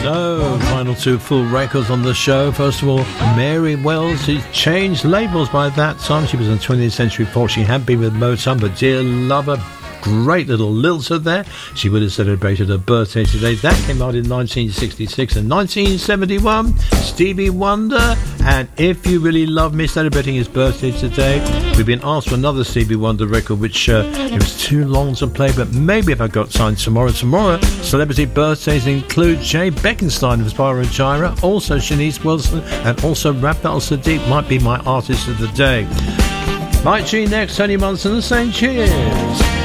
So, final two full records on the show. First of all, Mary Wells. She changed labels by that time. She was in 20th Century Fox. She had been with Motown, but Dear Lover, great little lilter there. She would have celebrated her birthday today. That came out in 1966 and 1971. Stevie Wonder, and If You Really Love Me, celebrating his birthday today. We've been asked for another Stevie Wonder record, which it was too long to play, but maybe if I got time tomorrow. Tomorrow, celebrity birthdays include Jay Beckenstein of Spyro and Gyra, also Shanice Wilson, and also Rafa Al-Sadiq might be my artist of the day. Mike G next, Tony Munson saying cheers.